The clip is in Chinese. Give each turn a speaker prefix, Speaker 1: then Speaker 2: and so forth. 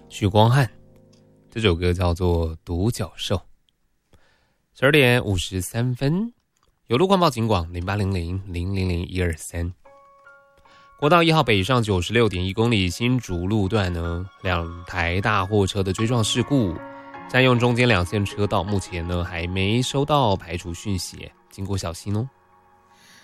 Speaker 1: 许光汉，这首歌叫做《独角兽》。12点53分，有路况报警广0800000123。国道1号北上96.1公里新竹路段呢，2台大货车的追撞事故，占用中间2线车道，目前呢还没收到排除讯息，经过小心哦。